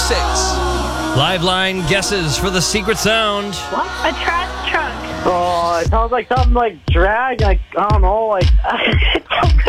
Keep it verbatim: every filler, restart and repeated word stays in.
six. Live line guesses for the secret sound. What? A trash truck. Oh, it sounds like something like drag, like, I don't know, like...